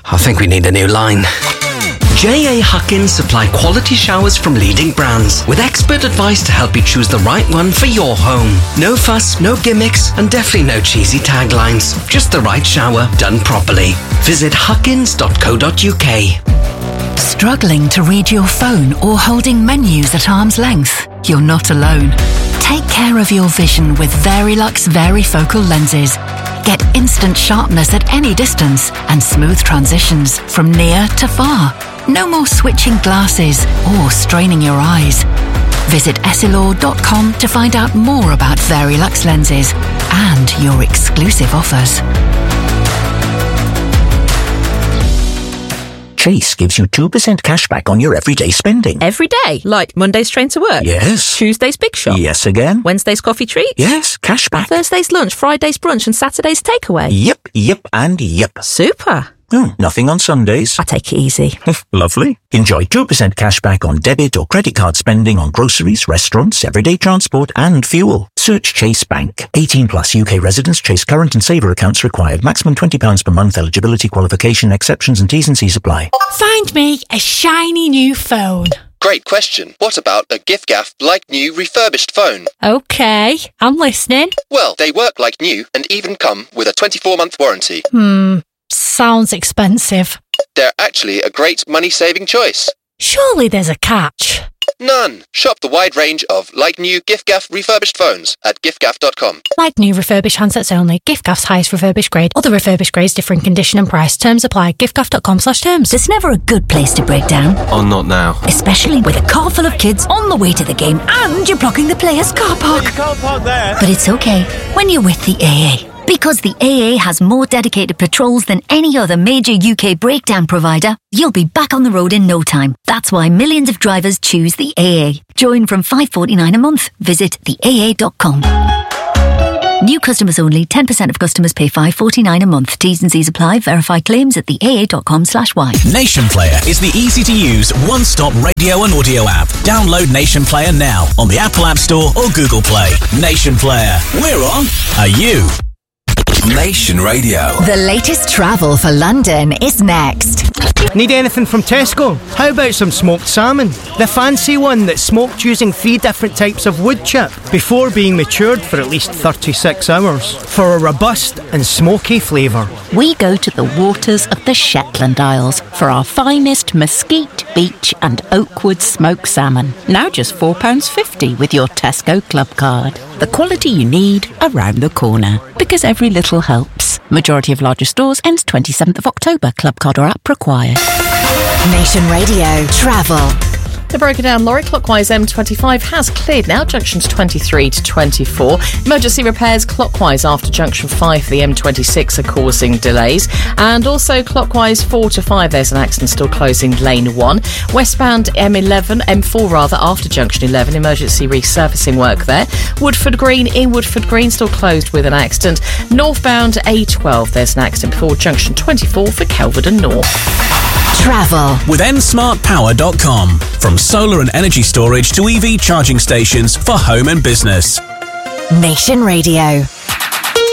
I think we need a new line. J.A. Huckins supply quality showers from leading brands with expert advice to help you choose the right one for your home. No fuss, no gimmicks, and definitely no cheesy taglines. Just the right shower done properly. Visit huckins.co.uk. Struggling to read your phone or holding menus at arm's length? You're not alone. Take care of your vision with Verilux Varifocal lenses. Get instant sharpness at any distance and smooth transitions from near to far. No more switching glasses or straining your eyes. Visit essilor.com to find out more about Verilux lenses and your exclusive offers. Chase gives you 2% cash back on your everyday spending. Every day? Like Monday's train to work? Yes. Tuesday's big shop? Yes again. Wednesday's coffee treat? Yes, cash back. Thursday's lunch, Friday's brunch and Saturday's takeaway? Yep, and yep. Super. Nothing on Sundays. I take it easy. Lovely. Enjoy 2% cash back on debit or credit card spending on groceries, restaurants, everyday transport and fuel. Search Chase Bank. 18 plus UK residents. Chase current and saver accounts required. Maximum £20 per month. Eligibility, qualification, exceptions and T's and C's apply. Find me a shiny new phone. Great question. What about a gift-gaff like new refurbished phone? Okay, I'm listening. Well, they work like new and even come with a 24-month warranty. Sounds expensive. They're actually a great money-saving choice. Surely there's a catch. None. Shop the wide range of like new gift-gaff refurbished phones at giftgaff.com. Like new refurbished handsets only. giftgaff's highest refurbished grade. Other refurbished grades differ in condition and price. Terms apply. giftgaff.com/terms. There's never a good place to break down. Oh, not now. Especially with a car full of kids on the way to the game and you're blocking the players' car park. You can't park there. But it's okay when you're with the AA. Because the AA has more dedicated patrols than any other major UK breakdown provider, you'll be back on the road in no time. That's why millions of drivers choose the AA. Join from $5.49 a month. Visit theaa.com. New customers only. 10% of customers pay $5.49 a month. T's and C's apply. Verify claims at theaa.com/y. Nation Player is the easy-to-use, one-stop radio and audio app. Download Nation Player now on the Apple App Store or Google Play. Nation Player. We're on. Are you? Nation Radio. The latest travel for London is next. Need anything from Tesco? How about some smoked salmon? The fancy one that's smoked using 3 different types of wood chip before being matured for at least 36 hours for a robust and smoky flavour. We go to the waters of the Shetland Isles for our finest mesquite, beach and oakwood smoked salmon. Now just £4.50 with your Tesco Club card. The quality you need around the corner. Because every little helps. Majority of larger stores ends 27th of October. Club card or app required. Nation Radio Travel. The broken down lorry clockwise M25 has cleared now, junctions 23 to 24. Emergency repairs clockwise after junction 5 for the M26 are causing delays. And also clockwise 4 to 5, there's an accident still closing lane 1. Westbound M4 after junction 11, emergency resurfacing work there. Woodford Green in Woodford Green still closed with an accident. Northbound A12, there's an accident before junction 24 for Kelvedon North. Travel with nsmartpower.com. From solar and energy storage to EV charging stations for home and business. Nation Radio.